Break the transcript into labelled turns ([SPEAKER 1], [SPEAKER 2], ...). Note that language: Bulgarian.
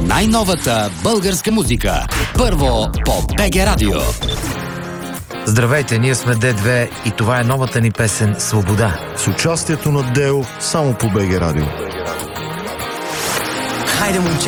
[SPEAKER 1] най-новата българска музика. Първо по БГ Радио.
[SPEAKER 2] Здравейте, ние сме Д2 и това е новата ни песен «Свобода».
[SPEAKER 3] С участието на Део само по БГ Радио.
[SPEAKER 4] Хайде, момче!